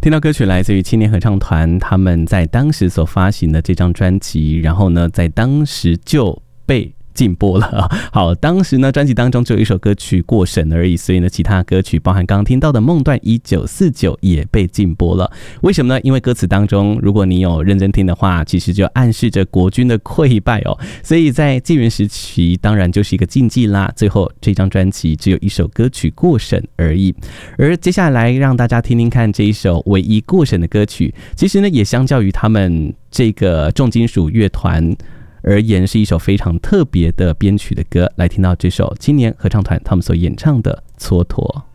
听到歌曲来自于青年合唱团，他们在当时所发行的这张专辑，然后呢，在当时就被禁播了。好，当时呢，专辑当中只有一首歌曲过审而已，所以呢，其他歌曲包含刚刚听到的《梦断1949》也被禁播了。为什么呢？因为歌词当中，如果你有认真听的话，其实就暗示着国军的溃败哦。所以在戒严时期，当然就是一个禁忌啦。最后这张专辑只有一首歌曲过审而已。而接下来让大家听听看这一首唯一过审的歌曲，其实呢，也相较于他们这个重金属乐团而言是一首非常特别的编曲的歌。来听到这首青年合唱团他们所演唱的《蹉跎》。